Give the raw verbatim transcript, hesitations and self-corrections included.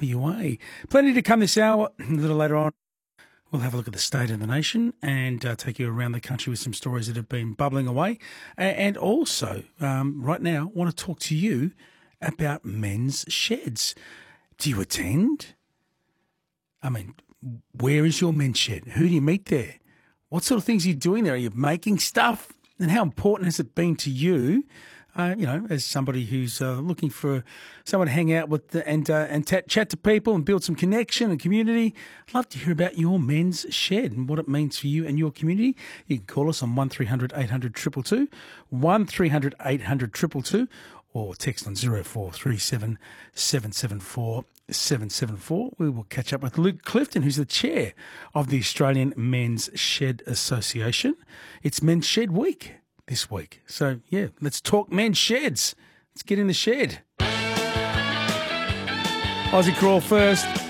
W A. Plenty to come this hour. A little later on, we'll have a look at the state of the nation and uh, take you around the country with some stories that have been bubbling away. And also, um, right now, I want to talk to you about men's sheds. Do you attend? I mean, where is your men's shed? Who do you meet there? What sort of things are you doing there? Are you making stuff? And how important has it been to you, uh, you know, as somebody who's uh, looking for someone to hang out with the, and uh, and t- chat to people and build some connection and community? I'd love to hear about your men's shed and what it means for you and your community. You can call us on one three hundred eight hundred two two two, one three hundred eight hundred two two two, or text on zero four three seven seven seven four seven seven four. We will catch up with Luke Clifton, who's the chair of the Australian Men's Shed Association. It's Men's Shed Week this week. So, yeah, let's talk men's sheds. Let's get in the shed. Aussie Crawl first.